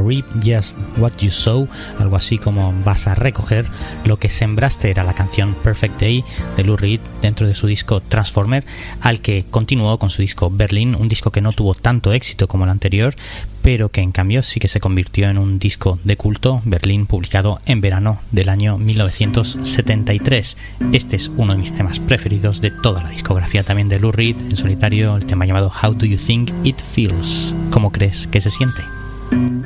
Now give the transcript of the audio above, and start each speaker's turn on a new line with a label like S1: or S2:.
S1: reap just what you sow, algo así como vas a recoger lo que sembraste, era la canción Perfect Day de Lou Reed dentro de su disco Transformer, al que continuó con su disco Berlin, un disco que no tuvo tanto éxito como el anterior, pero que en cambio sí que se convirtió en un disco de culto, Berlin, publicado en verano del año 1973. Este es uno de mis temas preferidos de toda la discografía también de Lou Reed, en solitario, el tema llamado How Do You Think It Feels? ¿Cómo crees que se siente?